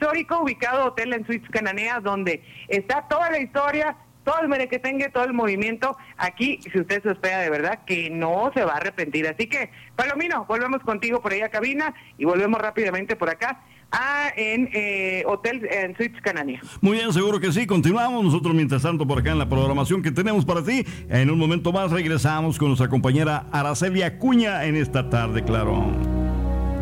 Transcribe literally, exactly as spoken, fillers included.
histórico, ubicado Hotel en Suites Cananea, donde está toda la historia, todo el merequetengue, todo el movimiento. Aquí, si usted se hospeda de verdad, que no se va a arrepentir. Así que, Palomino, volvemos contigo por ahí a cabina y volvemos rápidamente por acá a, en eh, Hotel en Suites Cananea. Muy bien, seguro que sí. Continuamos nosotros mientras tanto por acá en la programación que tenemos para ti. En un momento más regresamos con nuestra compañera Araceli Acuña en esta tarde, claro.